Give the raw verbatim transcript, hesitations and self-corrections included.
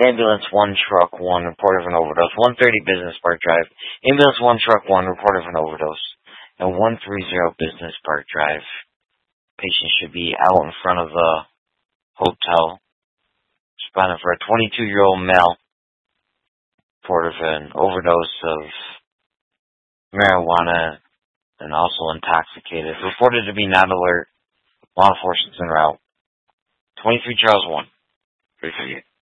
Ambulance one, Truck one, report of an overdose. one thirty Business Park Drive. Ambulance one, Truck one, report of an overdose. And one thirty Business Park Drive. Patient should be out in front of the hotel. Responding for a twenty-two-year-old male. Report of an overdose of marijuana and also intoxicated. Reported to be not alert. Law enforcement's en route. twenty-three Charles one. three fifty-eight.